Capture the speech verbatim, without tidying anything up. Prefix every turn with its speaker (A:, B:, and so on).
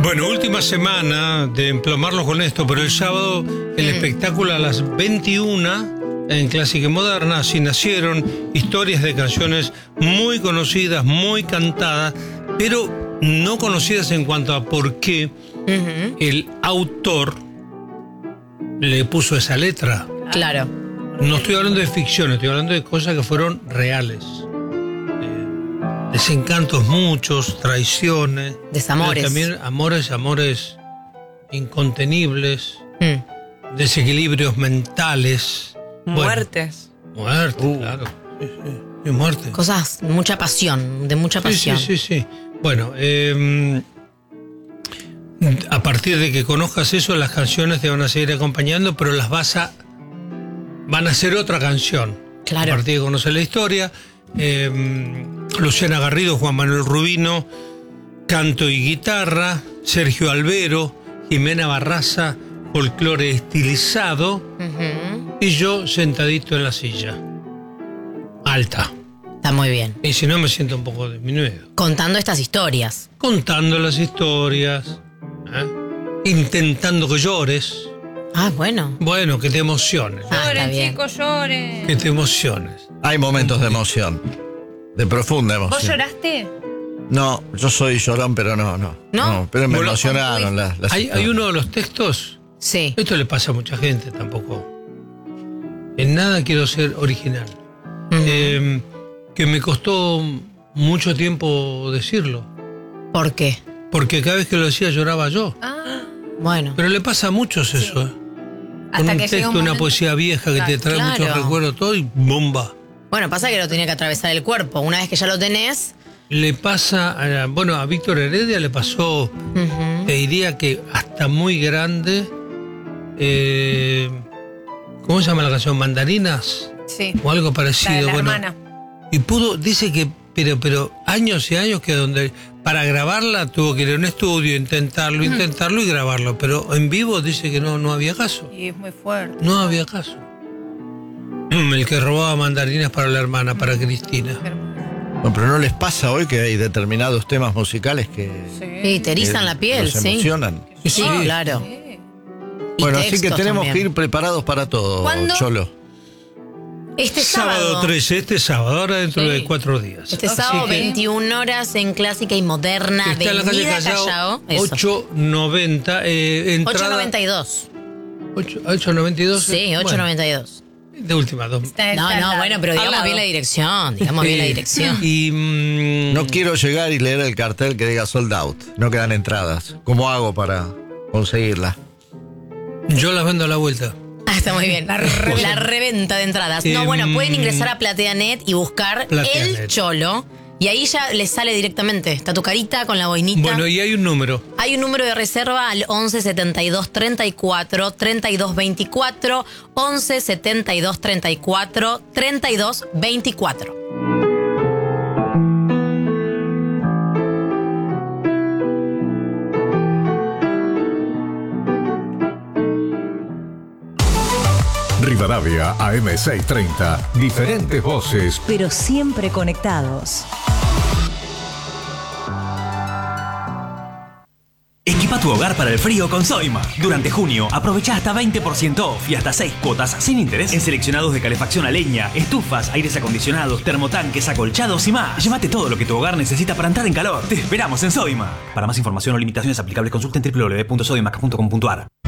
A: Bueno, última semana de emplomarlos con esto, pero el sábado el espectáculo a las veintiuna en Clásica y Moderna. Así nacieron historias de canciones muy conocidas, muy cantadas, pero no conocidas en cuanto a por qué uh-huh. el autor le puso esa letra.
B: Claro.
A: No estoy hablando de ficción, estoy hablando de cosas que fueron reales. Eh, desencantos muchos, traiciones.
B: Desamores.
A: También amores, amores incontenibles.
B: Mm.
A: Desequilibrios mentales.
C: Muertes.
A: Bueno, muertes, uh. claro. Sí, sí. Y muertes.
B: Cosas, mucha pasión, de mucha pasión.
A: Sí, sí, sí. sí. Bueno, eh, a partir de que conozcas eso, las canciones te van a seguir acompañando, pero las vas a... van a ser otra canción.
B: Claro.
A: A partir de conocer la historia, eh, Luciana Garrido, Juan Manuel Rubino, canto y guitarra, Sergio Albero, Jimena Barraza, folclore estilizado, uh-huh. y yo sentadito en la silla. Alta.
B: Está muy bien.
A: Y si no, me siento un poco disminuido.
B: Contando estas historias.
A: Contando las historias, ¿eh? Intentando que llores.
B: Ah, bueno.
A: Bueno, que te emociones.
B: Ah,
C: lloren, chicos, lloren.
A: Que te emociones.
D: Hay momentos de emoción, de profunda emoción.
C: ¿Vos lloraste?
D: No, yo soy llorón, pero no, no.
B: ¿No?
D: no pero me
A: Bueno,
D: emocionaron las, las
A: hay, hay uno de los textos.
B: Sí.
A: Esto le pasa a mucha gente tampoco. En nada quiero ser original. Uh-huh. Eh, que me costó mucho tiempo decirlo.
B: ¿Por qué?
A: Porque cada vez que lo decía lloraba yo.
C: Ah.
B: Bueno.
A: Pero le pasa a muchos sí. eso, ¿eh?
C: Hasta
A: Con un
C: que
A: texto, un una poesía vieja que te trae
B: claro.
A: muchos recuerdos, todo y bomba.
B: Bueno, pasa que lo tenía que atravesar el cuerpo. Una vez que ya lo tenés...
A: Le pasa, a, bueno, a Víctor Heredia le pasó, uh-huh. te diría que hasta muy grande, eh, ¿cómo se llama la canción? ¿Mandarinas?
C: Sí.
A: O algo parecido.
C: La de la
A: bueno,
C: hermana.
A: Y pudo, dice que, pero, pero años y años que donde, para grabarla tuvo que ir a un estudio, intentarlo, uh-huh. intentarlo y grabarlo. Pero en vivo dice que no, no había caso.
C: Y es muy fuerte.
A: No había caso. El que robaba mandarinas para la hermana, uh-huh. para Cristina.
D: Bueno, pero ¿no les pasa hoy que hay determinados temas musicales que...
B: Sí, te erizan la piel,
D: sí.
B: sí.
D: emocionan?
B: Sí, sí, claro.
C: Sí.
D: Bueno, así que tenemos
B: también.
D: que ir preparados para todo,
B: ¿Cuándo?
D: Cholo.
B: Este sábado.
A: Sábado trece, este sábado, ahora dentro sí. de cuatro días.
B: Este Así sábado, que, veintiuna horas en Clásica y Moderna,
A: está en la calle Callao, Callao ocho noventa. Eh, entrada,
B: ocho noventa y dos.
A: ¿ocho noventa y dos?
B: Sí, ocho noventa y dos.
A: Bueno, de última, dos.
B: Está, no, está, no, bueno, pero digamos bien la dirección. Digamos bien la dirección.
A: Y, mm,
D: no quiero llegar y leer el cartel que diga sold out. No quedan entradas. ¿Cómo hago para conseguirla?
A: Yo las vendo a la vuelta.
B: Ah, está muy bien. La, re, la reventa de entradas. Eh, no, bueno, pueden ingresar a PlateaNet y buscar Plateanet. El Cholo. Y ahí ya les sale directamente. Está tu carita con la boinita.
A: Bueno, y hay un número.
B: Hay un número de reserva al once setenta y dos treinta y cuatro treinta y dos veinticuatro. once setenta y dos treinta y cuatro treinta y dos veinticuatro.
E: Rivadavia A M seiscientos treinta. Diferentes voces,
F: pero siempre conectados.
G: Equipa tu hogar para el frío con Soima. Durante junio, aprovecha hasta veinte por ciento off y hasta seis cuotas sin interés en seleccionados de calefacción a leña, estufas, aires acondicionados, termotanques, acolchados y más. Llévate todo lo que tu hogar necesita para entrar en calor. Te esperamos en Soima. Para más información o limitaciones aplicables, consulta en doble u doble u doble u punto soimac punto com punto a r.